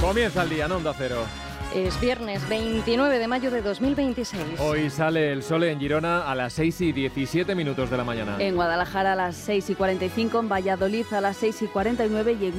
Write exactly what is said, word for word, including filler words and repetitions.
Comienza el día en Onda Cero. Es viernes veintinueve de mayo de dos mil veintiséis. Hoy sale el sol en Girona a las seis y diecisiete minutos de la mañana. En Guadalajara a las seis y cuarenta y cinco, en Valladolid a las seis y cuarenta y nueve y en